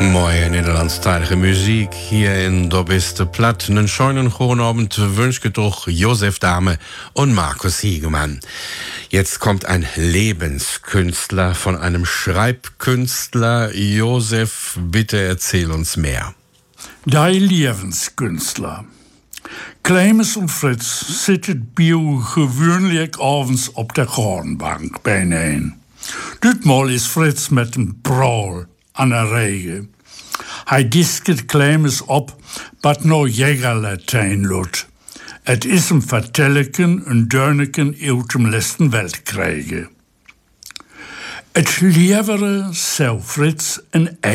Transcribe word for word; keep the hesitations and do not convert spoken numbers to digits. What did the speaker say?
Mooie Nederlandstalige muziek hier in Do bist de Platt. Einen schönen Abend wünsche doch Josef Dahme und Markus Hiegemann. Jetzt kommt ein Lebenskünstler von einem Schreibkünstler. Josef, bitte erzähl uns mehr. Die Lebenskünstler. Clemens und Fritz zitten bio gewöhnlich avonds op de garnbank bijeen. Ditmaal is Fritz met een brawl aan de regen. Hij disket Clemens op, wat nou Jägerlatein lut. Het is een vertelleken, een deuneken uit dem letzten Weltkriege. Het levere zou Fritz een